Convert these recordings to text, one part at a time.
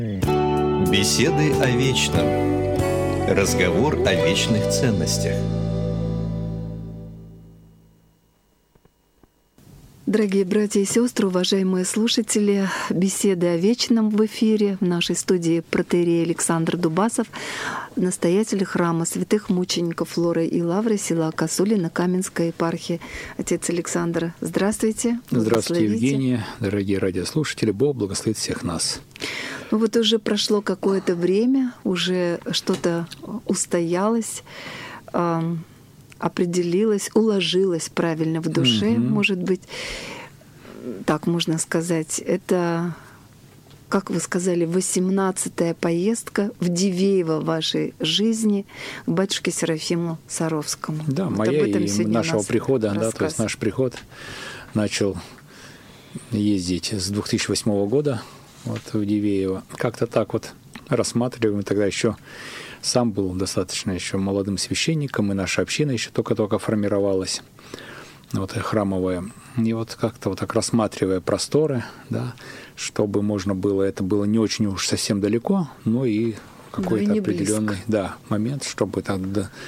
Беседы о вечном. Разговор о вечных ценностях. Дорогие братья и сестры, уважаемые слушатели, беседы о вечном в эфире. В нашей студии протоиерей Александр Дубасов, настоятель храма святых мучеников Флоры и Лавры, села Косулина, Каменской епархии. Отец Александр, здравствуйте. Здравствуйте, Евгения, дорогие радиослушатели. Бог благословит всех нас. Ну вот уже прошло какое-то время, уже что-то устоялось, определилось, уложилось правильно в душе, может быть, так можно сказать. Это, как вы сказали, 18-я поездка в Дивеево вашей жизни к батюшке Серафиму Саровскому. Да, вот моя и нашего прихода, да, то есть наш приход начал ездить с 2008 года вот, в Дивеево. Как-то так вот рассматриваем, тогда еще сам был достаточно еще молодым священником, и наша община еще только-только формировалась, вот, храмовая. И вот как-то вот так рассматривая просторы, да, чтобы можно было, это было не очень уж совсем далеко, но и какой-то определенный момент, чтобы так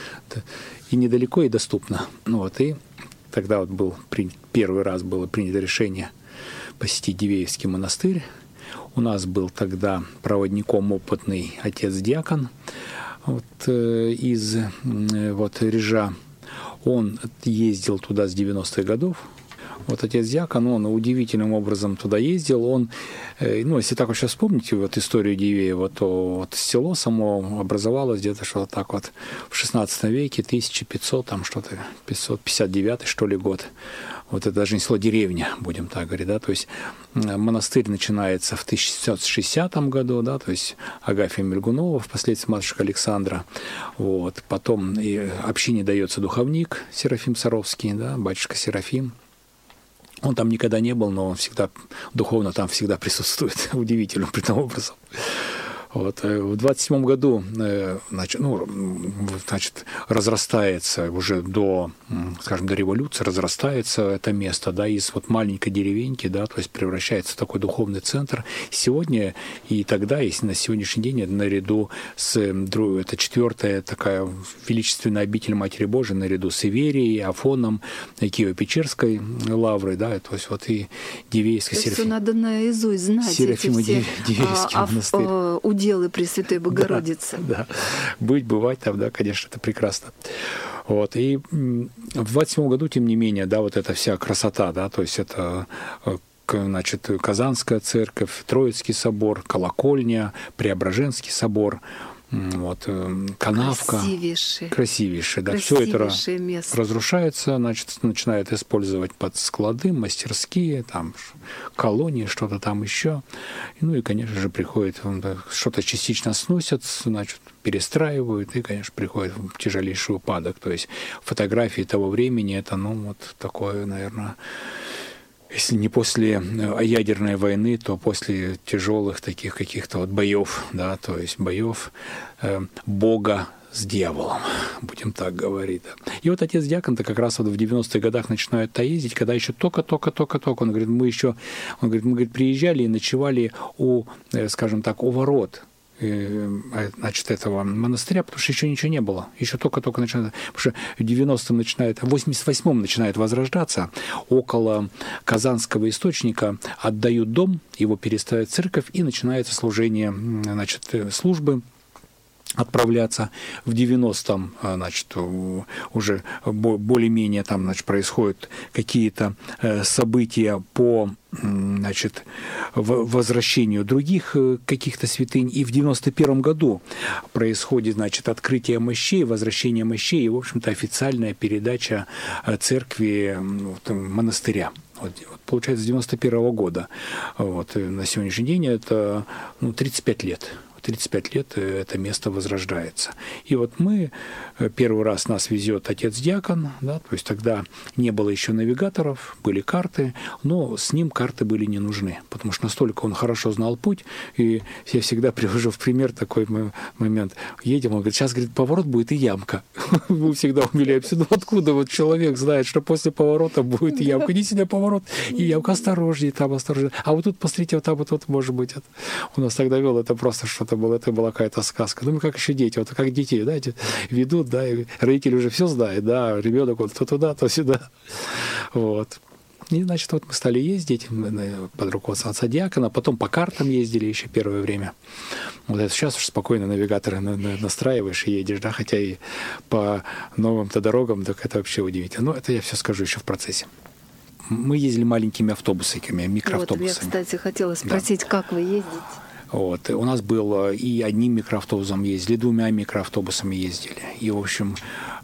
и недалеко, и доступно. Вот, и тогда вот был первый раз было принято решение посетить Дивеевский монастырь. У нас был тогда проводником опытный отец-диакон вот, из вот, Рижа. Он ездил туда с 90-х годов. Вот отец-диакон, он удивительным образом туда ездил. Он, ну, если так вот сейчас вспомните вот историю Дивеева, то вот село само образовалось где-то что-то так вот в 16 веке, 1500, там что-то, 559 что ли год. Вот это даже не село, деревня, будем так говорить, да, то есть монастырь начинается в 1760 году, да, то есть Агафья Мельгунова, впоследствии матушка Александра, вот, потом и общине дается духовник Серафим Саровский, да, батюшка Серафим. Он там никогда не был, но он всегда духовно там всегда присутствует, удивительным при том образом. Вот. В 27 году значит, разрастается уже до, скажем, до революции, разрастается это место, да, из вот маленькой деревеньки, да, то есть превращается в такой духовный центр. Сегодня и тогда, если на сегодняшний день, наряду с, это четвертая такая величественная обитель Матери Божией, наряду с Иверией, Афоном, Киево-Печерской лаврой, да, то есть вот и Дивеевский Серафим. Все надо наизусть знать, Серафим эти все Дивеевский монастырь. Уделы Пресвятой Богородицы. Да. Быть, там, да, конечно, это прекрасно. Вот. И в 27 году, тем не менее, да, вот эта вся красота, да, то есть это, значит, Казанская церковь, Троицкий собор, Колокольня, Преображенский собор, вот, канавка. Красивейшее, да. Все это разрушается, значит, начинают использовать под склады, мастерские, там, колонии, что-то там еще. Ну и, конечно же, приходит, что-то частично сносят, значит, перестраивают, и, конечно, приходит в тяжелейший упадок. То есть фотографии того времени, это, ну, вот такое, наверное, если не после ядерной войны, то после тяжелых таких каких-то вот боев, да, то есть боев Бога с дьяволом, будем так говорить. Да. И вот отец-диакон-то как раз вот в 90-х годах начинает ездить, когда еще только-только. Он говорит, мы приезжали и ночевали у, скажем так, у ворот, значит, этого монастыря, потому что еще ничего не было. Еще только начинает. Потому что в 90-м начинает, в 88-м начинает возрождаться. Около Казанского источника отдают дом, его переставят в церковь, и начинается служение, значит, службы отправляться. В 90-м, значит, уже более-менее там, значит, происходят какие-то события по, значит, возвращению других каких-то святынь. И в 91 году происходит, значит, открытие мощей, возвращение мощей и, в общем-то, официальная передача церкви монастыря. Вот, получается, с 91 года. Вот, на сегодняшний день это 35 лет. 35 лет это место возрождается. И вот мы, первый раз нас везет отец-диакон, да, то есть тогда не было еще навигаторов, были карты, но с ним карты были не нужны, потому что настолько он хорошо знал путь, и я всегда привожу в пример такой момент. Едем, он говорит, сейчас, говорит, поворот будет и ямка. Мы всегда умиляемся, ну откуда вот человек знает, что после поворота будет ямка, действительно поворот, и ямка, осторожнее, там осторожнее. А вот тут, посмотрите, вот там вот может быть. У нас тогда вел, это просто что-то было, это была какая-то сказка. Ну, мы как еще дети, вот как детей, знаете, ведут, да, и родители уже все знают, да, ребенок вот то туда, то сюда. Вот. И, значит, вот мы стали ездить под руководством отца-диакона, потом по картам ездили еще первое время. Вот это сейчас уж спокойно навигаторы настраиваешь и едешь, да, хотя и по новым-то дорогам, так это вообще удивительно. Но это я все скажу еще в процессе. Мы ездили маленькими автобусиками, микроавтобусами. Вот я, кстати, хотела спросить, да. Как вы ездите? Вот. У нас было и одним микроавтобусом ездили, и 2 микроавтобусами ездили. И, в общем,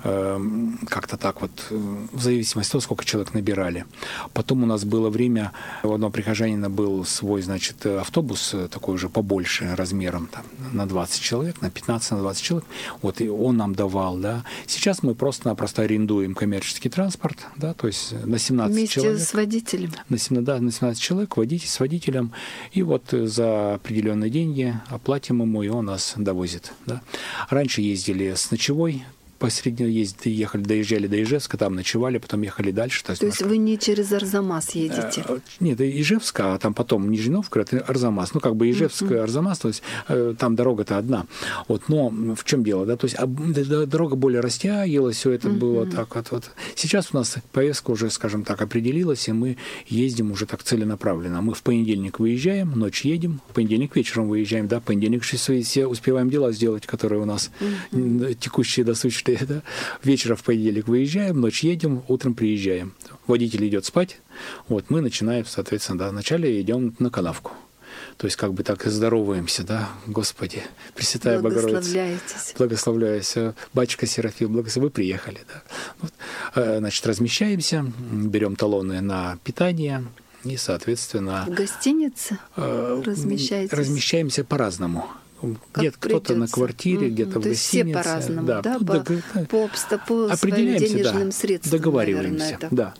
как-то так вот, в зависимости от того, сколько человек набирали. Потом у нас было время, у одного прихожанина был свой, значит, автобус, такой уже побольше размером, там, на 20 человек, на 15, на 20 человек. Вот, и он нам давал, да. Сейчас мы просто-напросто арендуем коммерческий транспорт, да, то есть на 17 вместе человек. Вместе с водителем? На 17 человек, водитель с водителем. И вот за определенные деньги оплатим ему, и он нас довозит, да. Раньше ездили с ночевой, посредине доезжали до Ижевска, там ночевали, потом ехали дальше. То есть вы не через Арзамас едете? Нет, Ижевска, а там потом Нижний Новгород и Арзамас. Ну, как бы Ижевск и Арзамас, то есть там дорога-то одна. Вот, но в чем дело, да, то есть дорога более растягивалась, все это было так вот. Сейчас у нас поездка уже, скажем так, определилась, и мы ездим уже так целенаправленно. Мы в понедельник выезжаем, ночь едем, в понедельник вечером выезжаем, да, в понедельник все успеваем дела сделать, которые у нас текущие, досущие. Да? Вечером в понедельник выезжаем, ночь едем, утром приезжаем. Водитель идет спать, вот мы начинаем, соответственно, да, вначале идем на канавку. То есть как бы так и здороваемся, да, Господи, Пресвятая Богородица, благословляюсь, батюшка Серафим, вы приехали, да. Вот, значит, размещаемся, берем талоны на питание и, соответственно... В гостинице размещаетесь? Размещаемся по-разному. Где-то кто-то на квартире, где-то в гостинице. Все по-разному, да? По своим денежным средствам, договариваемся, наверное, да.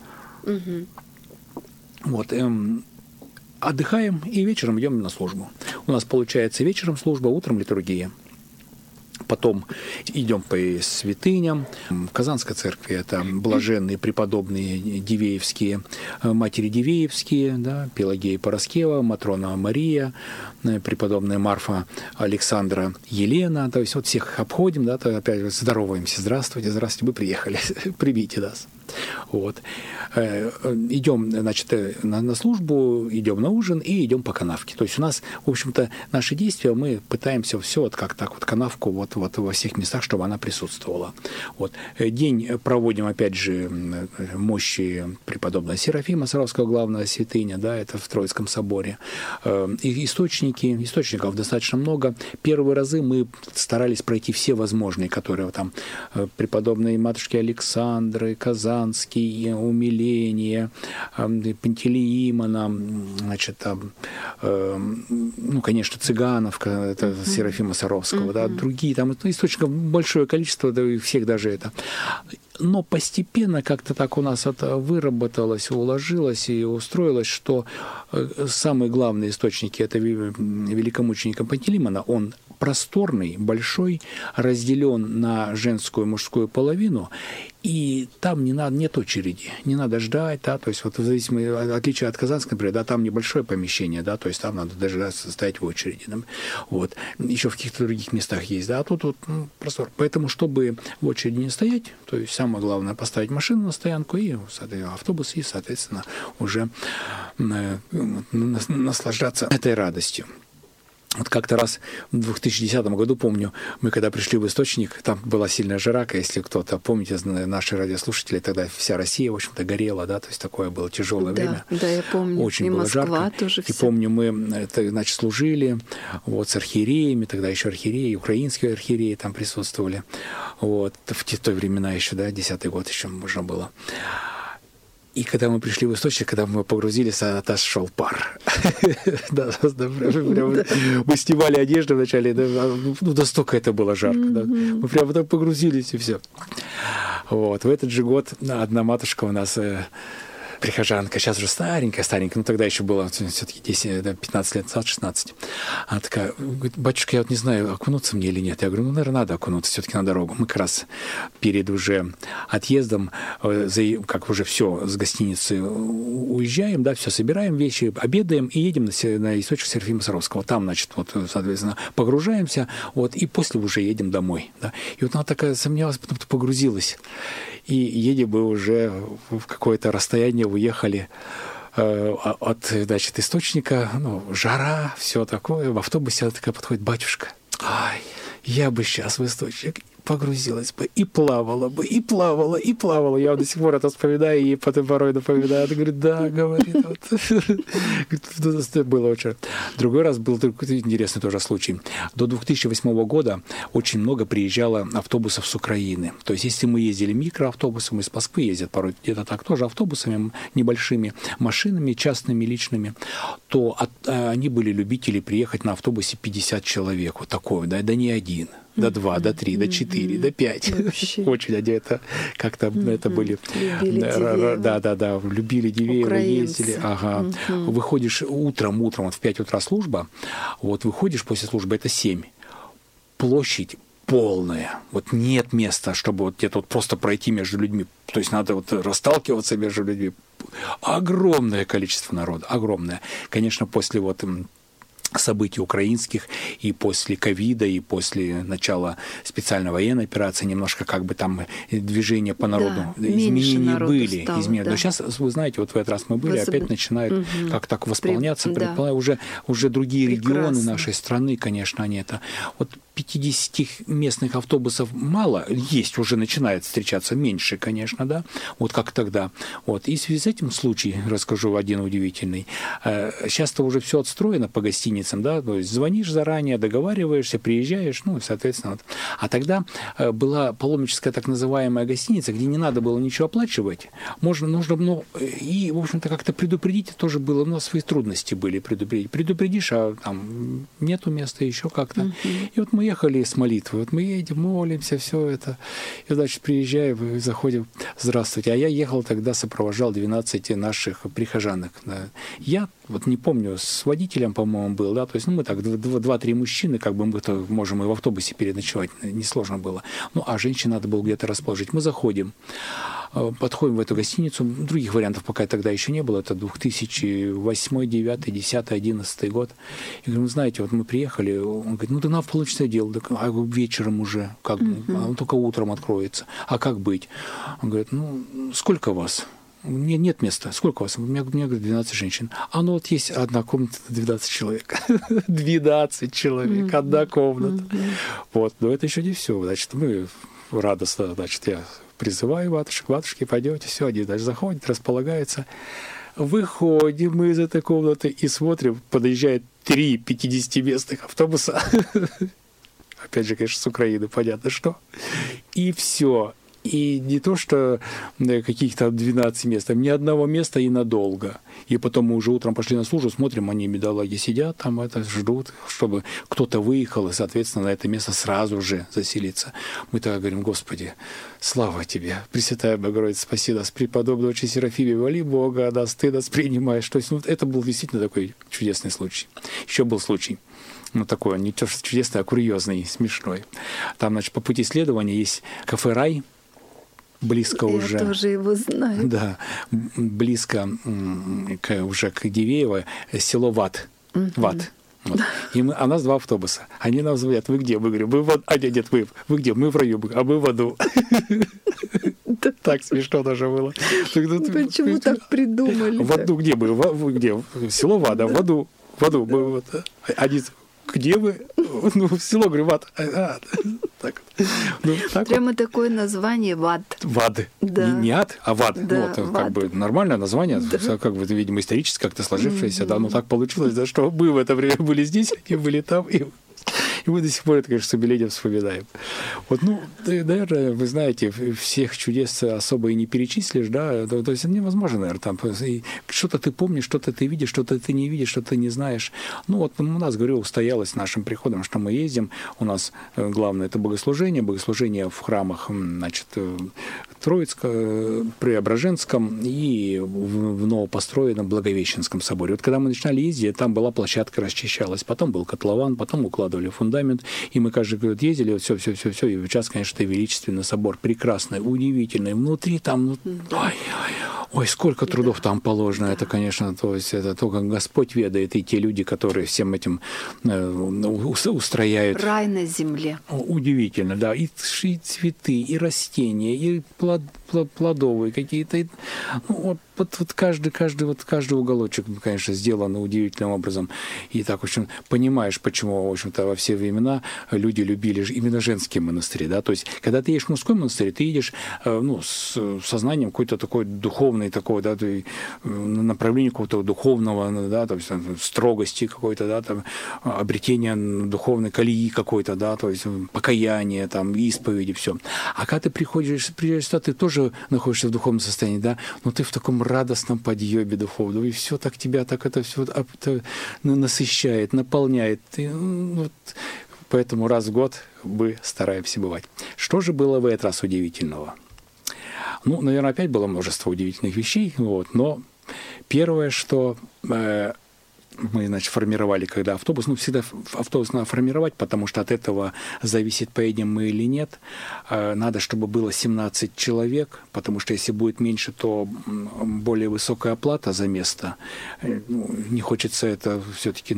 Вот, отдыхаем и вечером идем на службу. У нас получается вечером служба, утром литургия. Потом идем по святыням. В Казанской церкви это блаженные преподобные Дивеевские, матери Дивеевские, да, Пелагея Параскева, Матрона Мария, преподобная Марфа Александра Елена. То есть вот всех обходим, да, то опять здороваемся. Здравствуйте, здравствуйте, вы приехали, примите нас. Вот. Идем, значит, на службу, идем на ужин и идем по канавке. То есть у нас, в общем-то, наши действия, мы пытаемся все вот как так вот канавку вот во всех местах, чтобы она присутствовала. Вот. День проводим, опять же, мощи преподобного Серафима Саровского, главная святыня, да, это в Троицком соборе. И источников достаточно много. Первые разы мы старались пройти все возможные, которые там преподобные матушки Александры, Казанский, Умиление, Пантелеимона, значит, там, ну, конечно, Цыгановка, это Серафима Саровского, да, другие там источников большое количество, да, и всех даже это. Но постепенно как-то так у нас это выработалось, уложилось и устроилось, что самые главные источники это великомученика Пантелеимона, он просторный, большой, разделен на женскую и мужскую половину, и там нет очереди, не надо ждать, да, то есть вот в зависимости, отличие от Казанского, например, да, там небольшое помещение, да, то есть там надо дожидаться, стоять в очереди, да, вот, еще в каких-то других местах есть, да, а тут вот простор. Поэтому, чтобы в очереди не стоять, то есть самое главное поставить машину на стоянку и автобус, и, соответственно, уже наслаждаться этой радостью. Вот как-то раз в 2010 году, помню, мы когда пришли в Источник, там была сильная жара, если кто-то, помните, наши радиослушатели, тогда вся Россия, в общем-то, горела, да, то есть такое было тяжелое время. Да, я помню. Очень и было Москва жарко. Тоже и все. помню, мы, значит, служили вот, с архиереями, тогда еще архиереи, украинские архиереи там присутствовали. Вот, в те времена еще, да, 10-й год еще можно было. И когда мы пришли в источник, когда мы погрузились, от нас шел пар. Мы снимали одежду вначале, настолько это было жарко. Мы прямо так погрузились, и все. Вот. В этот же год одна матушка у нас, прихожанка, сейчас уже старенькая, но тогда еще было все-таки 15 лет назад, 16. Она такая, говорит: батюшка, я вот не знаю, окунуться мне или нет. Я говорю: наверное, надо окунуться все-таки на дорогу. Мы как раз перед уже отъездом, как уже все, с гостиницы уезжаем, да, все собираем вещи, обедаем и едем на источник Серафима Саровского. Там, значит, вот, соответственно, погружаемся, вот, и после уже едем домой. Да. И вот она такая сомневалась, потом погрузилась. И едем мы уже в какое-то расстояние, уехали от, значит, источника, жара, все такое. В автобусе она такая подходит: батюшка, я бы сейчас в источник погрузилась бы, и плавала бы, и плавала, и плавала. Я до сих пор это вспоминаю, и потом порой напоминаю. Она говорит: да, говорит. Это было очень... Другой раз был интересный тоже случай. До 2008 года очень много приезжало автобусов с Украины. То есть, если мы ездили микроавтобусом, из Москвы ездят порой где-то так тоже автобусами, небольшими машинами, частными, личными, то они были любители приехать на автобусе 50 человек. Вот такое, да не один. До 2, до 3, до 4, до 5. Очень они это как-то это были. Да, любили Дивеево, ездили. Ага. Выходишь утром, вот в 5 утра служба, вот выходишь после службы, это 7. Площадь полная. Вот нет места, чтобы вот где-то вот просто пройти между людьми. То есть надо вот расталкиваться между людьми. Огромное количество народа, огромное. Конечно, после вот событий украинских и после ковида, и после начала специальной военной операции немножко как бы там движения по народу, изменения были. Да. Но сейчас, вы знаете, вот в этот раз мы были, опять начинают как так восполняться, уже другие регионы нашей страны, конечно, они это... Вот 50 местных автобусов мало, есть, уже начинает встречаться меньше, конечно, да, вот как тогда. Вот. И в связи с этим случай, расскажу один удивительный. Сейчас-то уже все отстроено по гостиницам, да, то есть звонишь заранее, договариваешься, приезжаешь, соответственно. Вот. А тогда была паломническая так называемая гостиница, где не надо было ничего оплачивать, нужно было, и, в общем-то, как-то предупредить тоже было, у нас свои трудности были предупредить. Предупредишь, а там нету места, еще как-то. И вот мы ехали с молитвой. Вот мы едем, молимся, все это. И, значит, приезжаем, и заходим: здравствуйте. А я ехал тогда, сопровождал 12 наших прихожанок. Да. Я вот не помню, с водителем, по-моему, был, да, то есть, мы так, 2-3 мужчины, как бы мы можем и в автобусе переночевать, несложно было. А женщин надо было где-то расположить. Мы заходим, подходим в эту гостиницу. Других вариантов пока тогда еще не было. Это 2008, 2009, 2010, 2011 год. И говорю: знаете, вот мы приехали. Он говорит: да нам в полночное дело. А вечером уже, как бы, он только утром откроется. А как быть? Он говорит: сколько вас? Нет места. Сколько у вас? У меня говорит, 12 женщин. Вот есть одна комната, 12 человек. 12 человек, одна комната. Вот. Но это еще не все. Значит, мы радостно, значит, я призываю матушки, пойдете, все, они, значит, заходят, располагаются. Выходим мы из этой комнаты и смотрим, подъезжает 3 50-местных автобуса. Опять же, конечно, с Украины, понятно что. И все. И не то, что каких-то 12 мест, а ни одного места и надолго. И потом мы уже утром пошли на службу, смотрим, они, бедолаги, сидят там, ждут, чтобы кто-то выехал, и, соответственно, на это место сразу же заселиться. Мы тогда говорим: Господи, слава Тебе, Пресвятая Богородица, спаси нас, преподобный отче Серафиме, моли Бога, нас, Ты нас принимаешь. То есть, это был действительно такой чудесный случай. Еще был случай. Такой, не то что чудесный, а курьезный, смешной. Там, значит, по пути исследования есть кафе «Рай», близко я уже. Я тоже его знаю. Да, близко уже к Дивеево, село Ват. Ват. Вот. И а нас 2 автобуса. Они нам звонят: вы где? Мы говорим: вы в аду. Нет, вы где? Мы в раю, а мы в аду. Так смешно даже было. Почему так придумали? В аду где мы? Где? Село Вада, в аду. В аду. Они: где вы? В село, говорю, в ад. Прямо такое название — Вад. Вад. Да. Не ад, а Вад. Да, Вад. Как бы нормальное название, как бы, видимо, исторически как-то сложившееся. Да, так получилось, да, что мы в это время были здесь, они были там. И мы до сих пор это, конечно, с умилением вспоминаем. Вот, ну, наверное, вы знаете, всех чудес особо и не перечислишь, да, то есть это невозможно, наверное, там что-то ты помнишь, что-то ты видишь, что-то ты не видишь, что-то не знаешь. Ну, вот у нас, говорю, устоялось нашим приходом, что мы ездим, у нас главное это богослужение в храмах, значит, Троицком, Преображенском и в новопостроенном Благовещенском соборе. Вот когда мы начинали ездить, там была площадка, расчищалась, потом был котлован, потом укладывали фундамент, и мы каждый год ездили, вот все, и сейчас, конечно, это величественный собор, прекрасный, удивительный, внутри там, ой, сколько трудов там положено, это, конечно, то есть это только Господь ведает, и те люди, которые всем этим устрояют. Рай на земле. Удивительно, да, и цветы, и растения, и плодовые какие-то, ну, вот каждый уголочек, конечно, сделан удивительным образом. И так, в общем, понимаешь, почему, в общем-то, во все времена люди любили именно женские монастыри, да, то есть, когда ты едешь в мужской монастырь, ты едешь, ну, с сознанием какой-то такой духовной, такой, да, направления какого-то духовного, да, то есть, строгости какой-то, да, там, обретения духовной колеи какой-то, да, то есть, покаяние, там, исповеди, все. А когда ты приезжаешь сюда, ты тоже находишься в духовном состоянии, да, но ты в таком радостном подъеме духовном, и все так тебя, так это все насыщает, наполняет. И, вот, поэтому раз в год мы стараемся бывать. Что же было в этот раз удивительного? Ну, наверное, опять было множество удивительных вещей, вот, но первое, что мы, значит, формировали, когда автобус, ну, всегда автобус надо формировать, потому что от этого зависит, поедем мы или нет. Надо, чтобы было 17 человек, потому что если будет меньше, то более высокая оплата за место. Не хочется это все-таки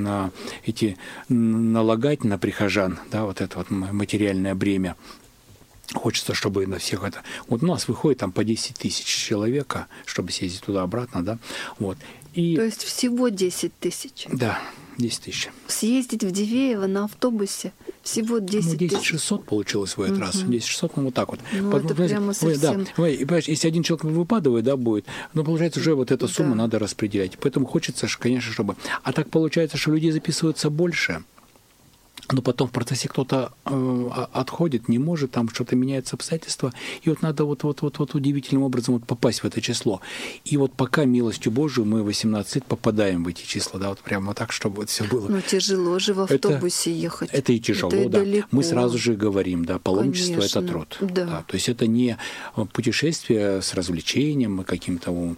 налагать на прихожан, да, вот это вот материальное бремя. Хочется, чтобы на всех это... Вот у нас выходит там по 10 тысяч человека, чтобы съездить туда-обратно, да, вот. И... То есть всего 10 тысяч? Да, 10 тысяч. Съездить в Дивеево на автобусе всего 10 тысяч? 10 600 получилось в этот раз. 10 600, ну, вот так вот. Ну, это прямо совсем... Да, и, понимаешь, если один человек выпадывает, да, будет, но получается уже вот эту сумму надо распределять. Поэтому хочется, конечно, чтобы... А так получается, что людей записываются больше, но потом в процессе кто-то отходит, не может, там что-то меняются обстоятельства, и вот надо вот удивительным образом вот попасть в это число. И вот пока, милостью Божию, мы 18 лет попадаем в эти числа, да, вот прямо так, чтобы вот все было. Но тяжело же в автобусе ехать. Это и тяжело, это да. Далеко. Мы сразу же говорим, да, паломничество – это труд. Да. Да. То есть это не путешествие с развлечением, каким-то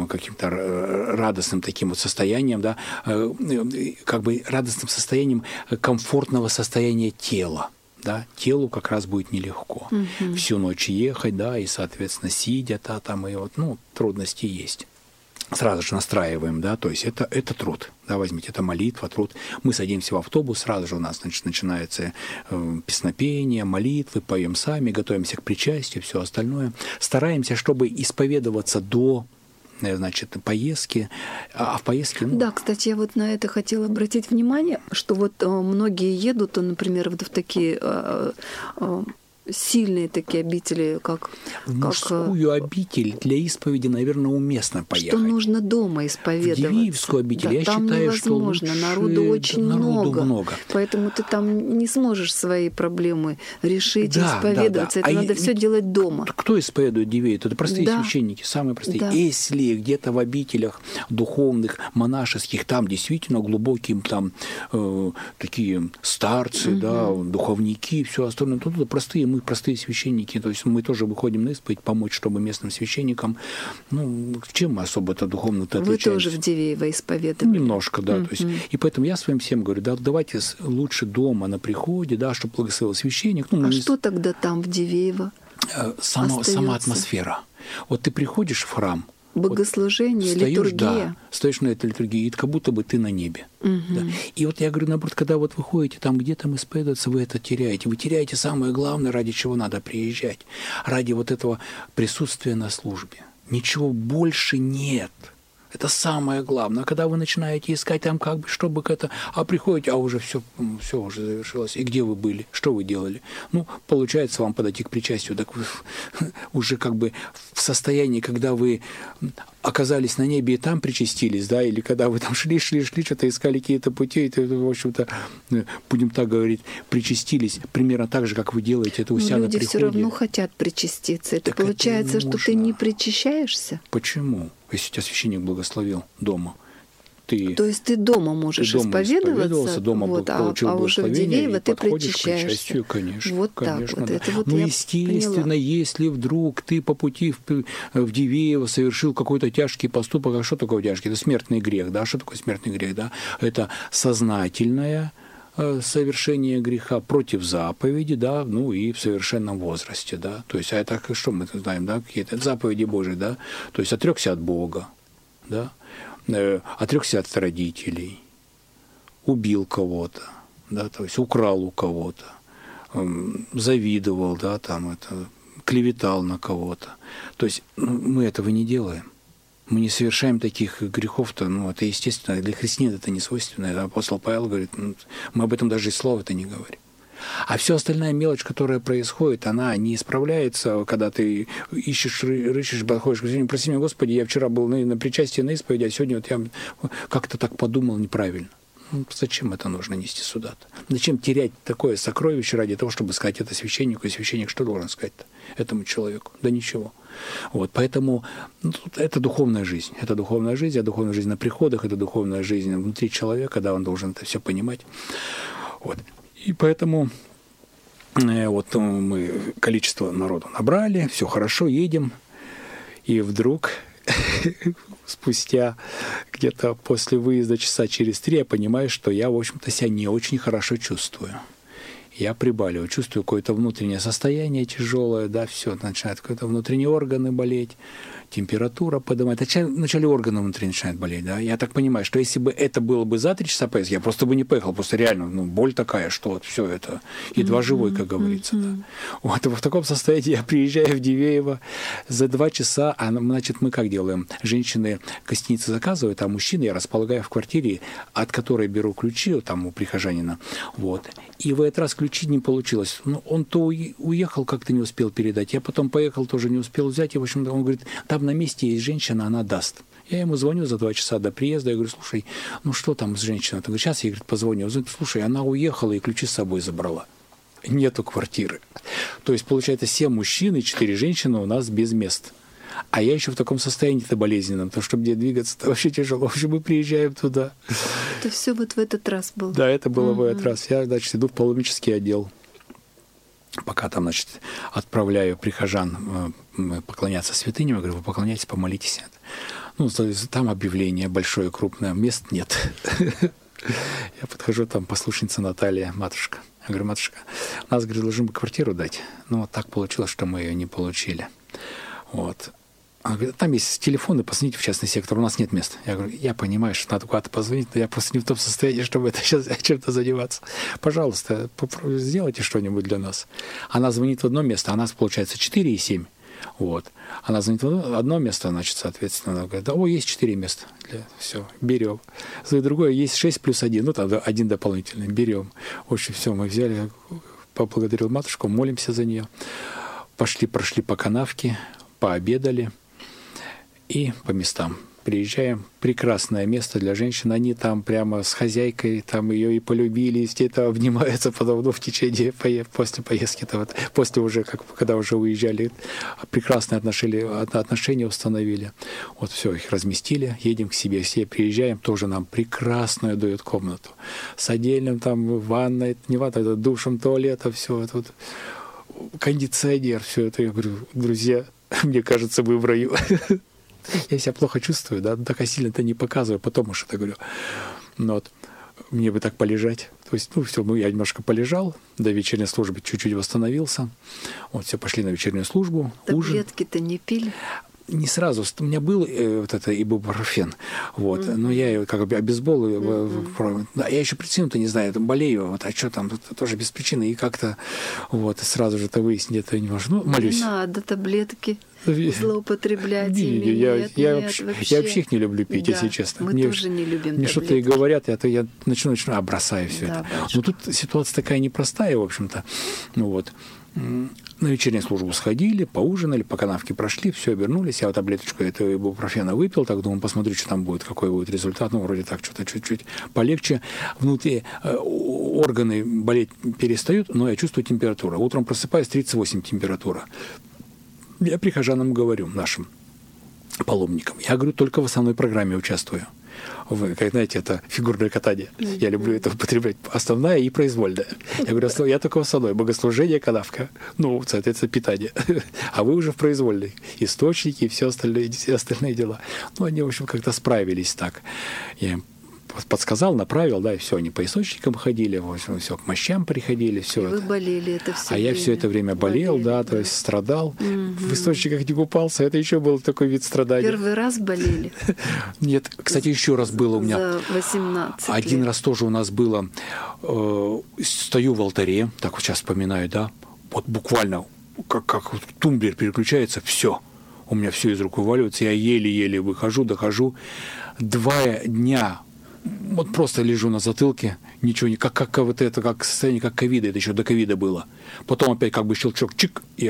радостным таким вот состоянием, да, как бы радостным состоянием комфортного состояния тела. Да, телу как раз будет нелегко. Всю ночь ехать, да, и, соответственно, сидя, там и вот, ну, трудности есть. Сразу же настраиваем, да, то есть это труд, да, возьмите, это молитва, труд. Мы садимся в автобус, сразу же у нас, значит, начинается песнопение, молитвы, поем сами, готовимся к причастию, все остальное. Стараемся, чтобы исповедоваться до, значит, поездки, а в поездке... Ну... Да, кстати, я вот на это хотела обратить внимание, что вот многие едут, например, вот в такие сильные такие обители, как... В мужскую обитель для исповеди, наверное, уместно поехать. Что нужно дома исповедоваться. В Дивеевскую обитель, да, я там считаю, невозможно, что лучше... народу очень много. Поэтому ты там не сможешь свои проблемы решить и исповедоваться. Это надо все делать дома. Кто исповедует Дивеев? Это простые священники, самые простые. Да. Если где-то в обителях духовных, монашеских, там действительно глубокие там такие старцы, да, духовники, все остальное, то простые, мы простые священники, то есть мы тоже выходим на исповедь, помочь, чтобы местным священникам, ну, чем мы особо-то духовно-то отличаемся? Вы тоже в Дивеево исповедовали? Немножко, да. То есть, и поэтому я своим всем говорю, да, давайте лучше дома на приходе, да, чтобы благословил священник. Ну, что тогда там в Дивеево? Сама атмосфера. Вот ты приходишь в храм, богослужение, вот литургия. Да, стоишь на этой литургии, и как будто бы ты на небе. Да. И вот я говорю, наоборот, когда вот вы ходите там, где там исповедоваться, вы это теряете. Вы теряете самое главное, ради чего надо приезжать. Ради вот этого присутствия на службе. Ничего больше нет. Это самое главное. А когда вы начинаете искать там как бы, чтобы это... А приходите, а уже все уже завершилось. И где вы были? Что вы делали? Ну, получается вам подойти к причастию. Так вы уже как бы в состоянии, когда вы оказались на небе и там причастились, да, или когда вы там шли, что-то искали какие-то пути, и, в общем-то, будем так говорить, причастились примерно так же, как вы делаете это у себя на приходе. Люди все равно хотят причаститься. Это так получается, это что ты не причащаешься? Почему? Если тебя священник благословил дома. То есть ты дома можешь исповедоваться, дома получил а уже в Дивеево ты причащаешься. Конечно, вот конечно, так вот. Да. Это вот естественно, поняла. если вдруг ты по пути в Дивеево совершил какой-то тяжкий поступок, а что такое тяжкий? Это смертный грех, да? Что такое смертный грех, да? Это сознательное совершение греха против заповеди, да, ну и в совершенном возрасте, да. То есть, а это что мы знаем, да, какие-то заповеди Божии, да? То есть отрекся от Бога, да. Отрекся от родителей, убил кого-то, да, то есть украл у кого-то, завидовал, да, там это, клеветал на кого-то. То есть мы этого не делаем. Мы не совершаем таких грехов-то, это естественно, для христиан это не свойственно. Апостол Павел говорит, мы об этом даже и слова-то не говорим. А вся остальная мелочь, которая происходит, она не исправляется, когда ты ищешь, рыщешь, подходишь к Господу, прости меня, Господи, я вчера был на причастии, на исповеди, а сегодня вот я как-то так подумал неправильно. Зачем это нужно нести сюда-то? Зачем терять такое сокровище ради того, чтобы сказать это священнику, и священник что должен сказать этому человеку? Да ничего. Вот, поэтому это духовная жизнь. Это духовная жизнь, а духовная жизнь на приходах, это духовная жизнь внутри человека, да, он должен это все понимать. Вот. И поэтому вот мы количество народу набрали, все хорошо, едем, и вдруг спустя где-то после выезда часа через 3 я понимаю, что я, в общем-то, себя не очень хорошо чувствую. Я прибаливаю, чувствую какое-то внутреннее состояние тяжелое, да, все, начинают какие-то внутренние органы болеть, температура поднимает. Вначале органы внутри начинают болеть, да. Я так понимаю, что если бы это было бы за 3 часа поездки, я просто бы не поехал, просто реально, боль такая, что вот все это, едва живой, как говорится, да. Вот, в таком состоянии я приезжаю в Дивеево за 2 часа, значит, мы как делаем? Женщины гостиницы заказывают, а мужчины я располагаю в квартире, от которой беру ключи, там у прихожанина, вот. И в этот раз ключи не получилось. Он-то уехал, как-то не успел передать. Я потом поехал, тоже не успел взять. И, в общем-то, он говорит, там на месте есть женщина, она даст. Я ему звоню за 2 часа до приезда. Я говорю, слушай, что там с женщиной? Он говорит, сейчас я, позвоню. Он говорит, слушай, она уехала и ключи с собой забрала. Нету квартиры. То есть, получается, 7 мужчин и 4 женщины у нас без мест. А я еще в таком состоянии-то болезненном, потому что мне двигаться-то вообще тяжело. В общем, мы приезжаем туда. Это все вот в этот раз было? Да, это было в этот раз. Я, значит, иду в паломнический отдел. Пока там, значит, отправляю прихожан поклоняться святыням, я говорю, вы поклоняйтесь, помолитесь. Там объявление большое, крупное, мест нет. Я подхожу, там послушница Наталья, матушка. Я говорю, матушка, нас, говорит, должны бы квартиру дать. Вот так получилось, что мы ее не получили. Вот. Она говорит, там есть телефоны, позвоните в частный сектор, у нас нет места. Я говорю, я понимаю, что надо куда-то позвонить, но я просто не в том состоянии, чтобы это сейчас чем-то заниматься. Пожалуйста, сделайте что-нибудь для нас. Она звонит в одно место, а нас, получается, 4 и 7. Вот. Она звонит в одно место, значит, соответственно, она говорит, есть 4 места. Все, берем. Звонит другое, есть 6 плюс 1, тогда 1 дополнительный, берем. В общем, все, мы взяли, поблагодарил матушку, молимся за нее. Прошли по канавке, пообедали и по местам. Приезжаем, прекрасное место для женщин, они там прямо с хозяйкой, там ее и полюбили, где-то обнимаются потом, в течение, после поездки, после уже, когда уже уезжали, прекрасные отношения установили. Вот все, их разместили, едем к себе, все приезжаем, тоже нам прекрасную дают комнату, с отдельным там ванной, не ванной, это душем, туалетом, все это вот, кондиционер, все это. Я говорю, друзья, мне кажется, вы в раю. Я себя плохо чувствую, да, так сильно-то не показываю, потом уж это говорю. Вот. Мне бы так полежать. То есть, все, я немножко полежал, до вечерней службы чуть-чуть восстановился. Вот, все, пошли на вечернюю службу. Таблетки-то не пили? Не сразу. У меня был вот это ибупрофен, вот, но я как бы обезболил. Да, я еще причину-то не знаю, болею, вот, а что там, тоже без причины, и как-то вот сразу же это выяснить, это не можно. Молюсь. Не надо таблетки злоупотреблять. Я вообще их не люблю пить, если честно. Мы тоже не любим мне что-то и говорят, а то я начну, бросаю все это. Но тут ситуация такая непростая, в общем-то. Вот. На вечернюю службу сходили, поужинали, по канавке прошли, все, вернулись. Я таблеточку этого ибупрофена выпил, так думаю, посмотрю, что там будет, какой будет результат. Ну, вроде так, что-то чуть-чуть полегче. Внутри органы болеть перестают, но я чувствую температуру. Утром просыпаюсь, 38 температура. Я прихожанам говорю, нашим паломникам, я говорю, только в основной программе участвую. Вы, как знаете, это фигурное катание. Я люблю это употреблять. Основная и произвольная. Я говорю, я только в основной. Богослужение, канавка. Ну, соответственно, питание. А вы уже в произвольной. Источники и все остальные дела. Ну, они, в общем, как-то справились так. Я им подсказал, направил, да, и все, они по источникам ходили, в общем, все, к мощам приходили, все. И вы болели это все время. Я все это время болел, да, то есть страдал. В источниках не купался, это еще был такой вид страдания. Первый раз болели? Нет, кстати, еще раз было у меня. За 18 лет. Один раз тоже у нас было, стою в алтаре, так вот сейчас вспоминаю, да, вот буквально, как тумблер переключается, все. У меня все из рук вываливается, я еле-еле выхожу, дохожу. 2 дня вот просто лежу на затылке, ничего не, как вот это, как состояние, как ковида, это еще до ковида было. Потом опять как бы щелчок, чик, и